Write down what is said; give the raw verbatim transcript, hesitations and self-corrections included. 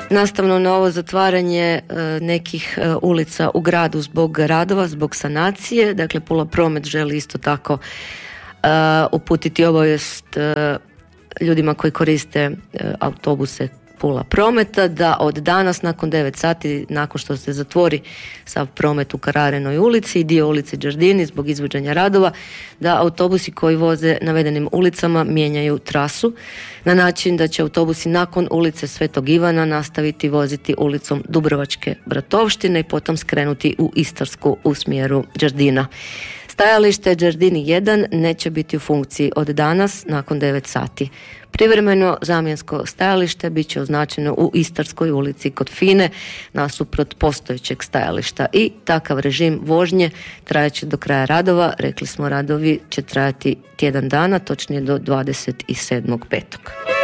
Nastavno na ovo zatvaranje nekih ulica u gradu zbog radova, zbog sanacije, dakle Pula Promet želi isto tako uputiti obavijest ljudima koji koriste autobuse Pula Prometa da od danas nakon devet sati, nakon što se zatvori sav promet u Kararenoj ulici i dio ulici Đardini zbog izvođenja radova, da autobusi koji voze navedenim ulicama mijenjaju trasu na način da će autobusi nakon ulice Svetog Ivana nastaviti voziti ulicom Dubrovačke Bratovštine i potom skrenuti u Istarsku u smjeru Đardina. Stajalište Đardini jedan neće biti u funkciji od danas nakon devet sati. Privremeno zamjensko stajalište bit će označeno u Istarskoj ulici kod Fine nasuprot postojećeg stajališta i takav režim vožnje trajaće do kraja radova. Rekli smo, radovi će trajati tjedan dana, točnije do dvadeset sedmog petog